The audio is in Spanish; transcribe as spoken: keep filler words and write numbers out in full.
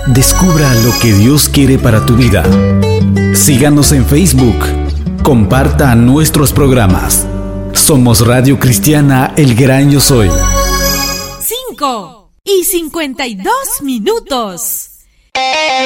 Descubra lo que Dios quiere para tu vida. Síganos en Facebook. Comparta nuestros programas. Somos Radio Cristiana El Gran Yo Soy. Cinco y cincuenta y dos minutos.